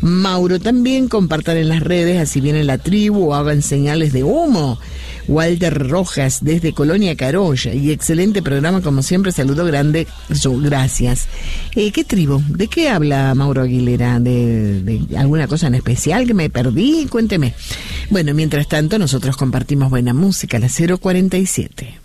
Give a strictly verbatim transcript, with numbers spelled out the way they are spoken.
Mauro, también compartan en las redes, así viene la tribu o hagan señales de humo. Walter Rojas, desde Colonia Carolla, y excelente programa como siempre, saludo grande, yo, gracias. Eh, ¿Qué tribu? ¿De qué habla Mauro Aguilera? ¿De, de alguna cosa en especial que me perdí? Cuénteme. Bueno, mientras tanto, nosotros compartimos buena música, la cero cuarenta y siete.